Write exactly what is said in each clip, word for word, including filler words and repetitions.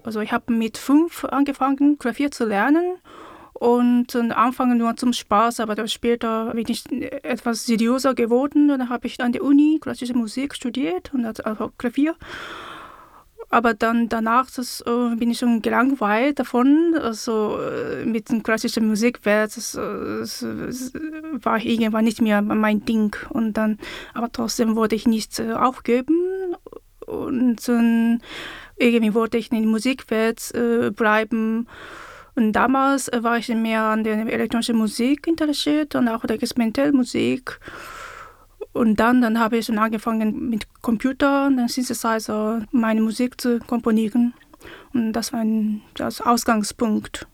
Also ich habe mit fünf angefangen, Klavier zu lernen. Und am Anfang nur zum Spaß, aber dann später bin ich etwas seriöser geworden. Und dann habe ich an der Uni klassische Musik studiert und also Klavier. Aber dann danach das, äh, bin ich schon gelangweilt davon. Also äh, mit der klassischen Musik das, das, das war irgendwann nicht mehr mein Ding. Und dann, aber trotzdem wollte ich nicht äh, aufgeben. Und äh, irgendwie wollte ich in der Musikwelt äh, bleiben. Und damals äh, war ich mehr an der elektronischen Musik interessiert und auch der experimentellen Musik. Und dann, dann habe ich schon angefangen mit Computer und Synthesizer meine Musik zu komponieren. Und das war ein das Ausgangspunkt.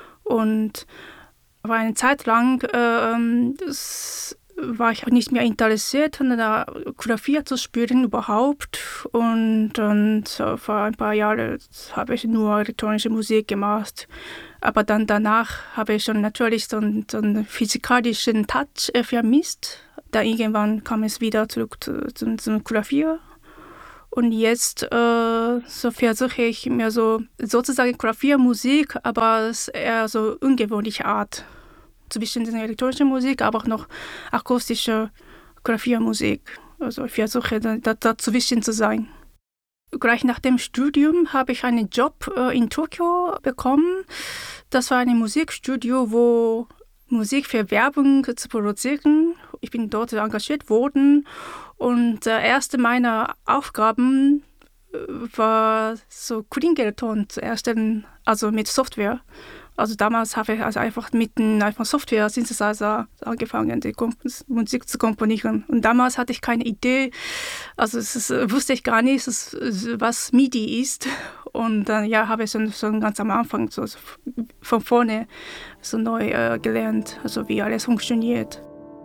Und aber eine Zeit lang äh, das war ich auch nicht mehr interessiert, an der Klavier zu spielen überhaupt. Und, und so vor ein paar Jahren habe ich nur elektronische Musik gemacht. Aber dann danach habe ich schon natürlich so einen, so einen physikalischen Touch äh, vermisst. Da irgendwann kam es wieder zurück zu, zu, zum Klavier. Und jetzt äh, so versuche ich mir so sozusagen Klaviermusik, aber es ist eher so ungewöhnliche Art. Zwischen der elektronischen Musik, aber auch noch akustische Klaviermusik. Also ich versuche da, da, dazwischen zu sein. Gleich nach dem Studium habe ich einen Job äh, in Tokio bekommen. Das war ein Musikstudio, wo Musik für Werbung zu produzieren. Ich bin dort engagiert worden und äh, erste meiner Aufgaben äh, war so Klingelton zu erstellen, also mit Software. Also damals habe ich also einfach mit einem iPhone Software Synthesizer angefangen, die Kom- Musik zu komponieren. Und damals hatte ich keine Idee, also es ist, wusste ich gar nicht, es ist, was MIDI ist. Und dann ja, habe ich schon, schon ganz am Anfang so von vorne so neu äh, gelernt, also wie alles funktioniert.